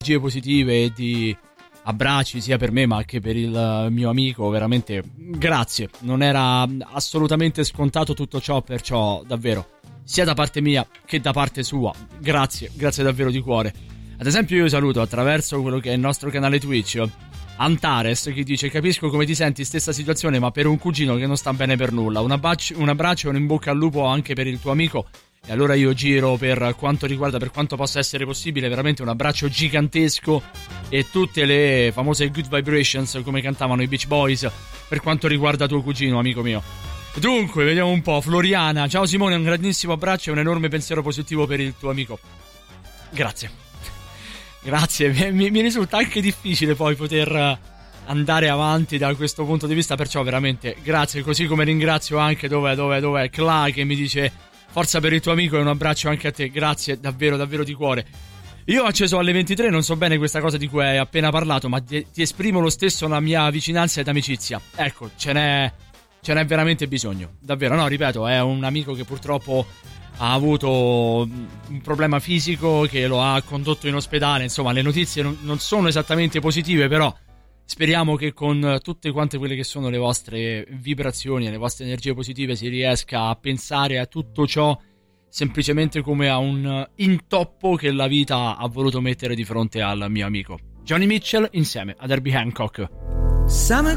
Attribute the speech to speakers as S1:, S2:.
S1: energie positive e di abbracci sia per me ma anche per il mio amico, veramente grazie, non era assolutamente scontato tutto ciò, perciò davvero sia da parte mia che da parte sua grazie davvero di cuore. Ad esempio io saluto attraverso quello che è il nostro canale Twitch Antares, che dice: capisco come ti senti, stessa situazione ma per un cugino che non sta bene per nulla, un abbraccio e un in bocca al lupo anche per il tuo amico. E allora io giro per quanto possa essere possibile, veramente un abbraccio gigantesco e tutte le famose good vibrations come cantavano i Beach Boys per quanto riguarda tuo cugino, amico mio. Dunque, vediamo un po'. Floriana: ciao Simone, un grandissimo abbraccio e un enorme pensiero positivo per il tuo amico. Grazie, mi risulta anche difficile poi poter andare avanti da questo punto di vista, perciò veramente grazie, così come ringrazio anche dov'è Cla che mi dice forza per il tuo amico e un abbraccio anche a te, grazie davvero di cuore. Io ho acceso alle 23, non so bene questa cosa di cui hai appena parlato, ma ti esprimo lo stesso la mia vicinanza ed amicizia. Ecco, ce n'è veramente bisogno, davvero. No, ripeto, è un amico che purtroppo ha avuto un problema fisico che lo ha condotto in ospedale, insomma le notizie non sono esattamente positive, però speriamo che con tutte quante quelle che sono le vostre vibrazioni e le vostre energie positive si riesca a pensare a tutto ciò semplicemente come a un intoppo che la vita ha voluto mettere di fronte al mio amico. Johnny Mitchell insieme ad Herbie Hancock.
S2: Summer